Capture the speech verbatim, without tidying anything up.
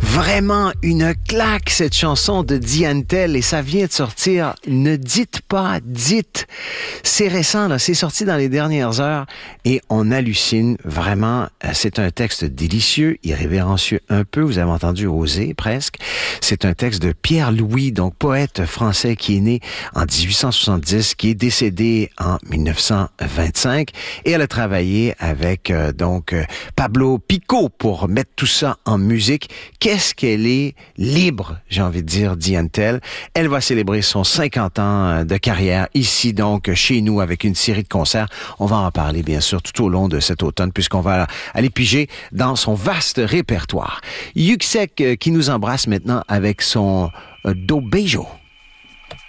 Vraiment une claque, cette chanson de Diane Tell, et ça vient de sortir. Ne dites pas, dites. C'est récent, là. C'est sorti dans les dernières heures et on hallucine vraiment. C'est un texte délicieux, irrévérencieux un peu. Vous avez entendu oser, presque. C'est un texte de Pierre Louis, donc poète français qui est né en dix-huit cent soixante-dix, qui est décédé en dix-neuf cent vingt-cinq. Et elle a travaillé avec, euh, donc, euh, Pablo Picault pour mettre tout ça en musique. Qu'est-ce qu'elle est libre, j'ai envie de dire, Diane Tell. Elle va célébrer son cinquante ans de carrière ici, donc, chez nous, avec une série de concerts. On va en parler, bien sûr, tout au long de cet automne, puisqu'on va aller piger dans son vaste répertoire. Yuxek qui nous embrasse maintenant avec son euh, Do Beijo.